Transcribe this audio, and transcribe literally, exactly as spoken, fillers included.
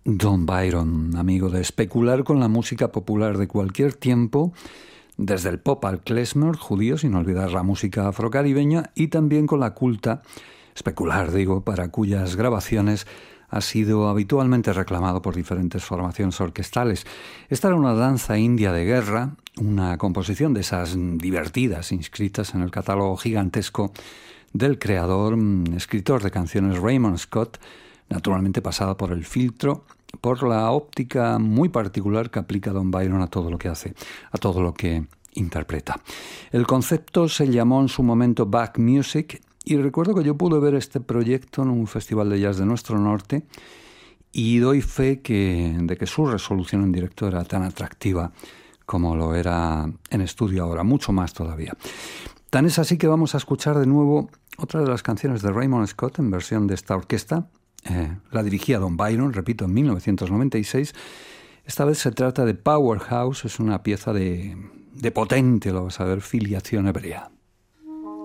Don Byron, amigo de especular con la música popular de cualquier tiempo, desde el pop al klezmer judío, sin olvidar la música afrocaribeña, y también con la culta, especular digo, para cuyas grabaciones ha sido habitualmente reclamado por diferentes formaciones orquestales. Esta era una danza india de guerra, una composición de esas divertidas inscritas en el catálogo gigantesco del creador, escritor de canciones Raymond Scott, naturalmente pasada por el filtro, por la óptica muy particular que aplica Don Byron a todo lo que hace, a todo lo que interpreta. El concepto se llamó en su momento Back Music, y recuerdo que yo pude ver este proyecto en un festival de jazz de nuestro norte, y doy fe que, de que su resolución en directo era tan atractiva como lo era en estudio ahora, mucho más todavía. Tan es así que vamos a escuchar de nuevo otra de las canciones de Raymond Scott en versión de esta orquesta. Eh, la dirigía Don Byron, repito, en mil novecientos noventa y seis. Esta vez se trata de Powerhouse, es una pieza de, de potente, lo vas a ver, filiación hebrea.